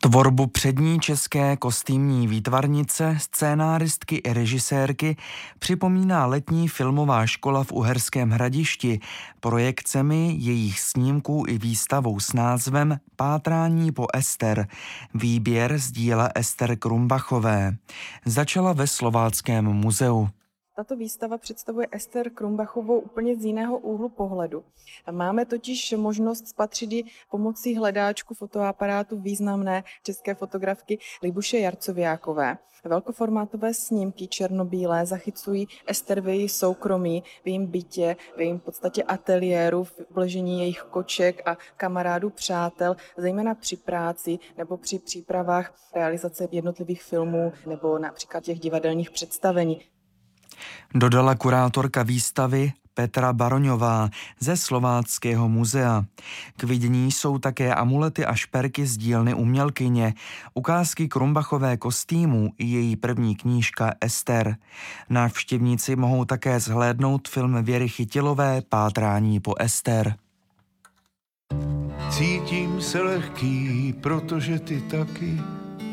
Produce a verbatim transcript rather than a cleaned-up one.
Tvorbu přední české kostýmní výtvarnice, scénáristky i režisérky připomíná letní filmová škola v Uherském Hradišti projekcemi jejich snímků i výstavou s názvem Pátrání po Ester, výběr z díla Ester Krumbachové. Začala ve Slováckém muzeu. Tato výstava představuje Ester Krumbachovou úplně z jiného úhlu pohledu. Máme totiž možnost spatřit ji pomocí hledáčku fotoaparátu významné české fotografky Libuše Jarcoviákové. Velkoformátové snímky černobílé zachycují Ester v její soukromí, v jejím bytě, v jejím podstatě ateliéru, v obležení jejich koček a kamarádů přátel, zejména při práci nebo při přípravách realizace jednotlivých filmů nebo například těch divadelních představení. Dodala kurátorka výstavy Petra Baroňová ze Slováckého muzea. K vidění jsou také amulety a šperky z dílny umělkyně, ukázky Krumbachové kostýmů i její první knížka Ester. Návštěvníci mohou také zhlédnout film Věry Chytilové Pátrání po Ester. Cítím se lehký, protože ty taky.